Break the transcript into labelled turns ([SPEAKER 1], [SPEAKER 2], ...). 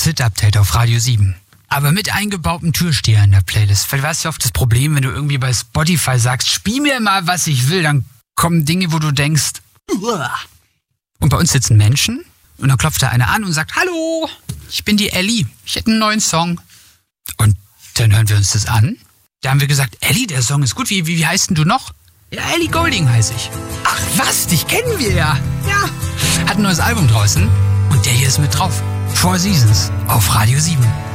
[SPEAKER 1] Das Hit-Update auf Radio 7. Aber mit eingebautem Türsteher in der Playlist. Weil du hast ja oft das Problem, wenn du irgendwie bei Spotify sagst, spiel mir mal, was ich will, dann kommen Dinge, wo du denkst, uah. Und bei uns sitzen Menschen und dann klopft da einer an und sagt, hallo, ich bin die Ellie, ich hätte einen neuen Song. Und dann hören wir uns das an. Da haben wir gesagt, Ellie, der Song ist gut, wie heißt denn du noch? Ja, Ellie Goulding heiße ich. Ach was, dich kennen wir ja. Ja, hat ein neues Album draußen und der hier ist mit drauf. Four Seasons auf Radio 7.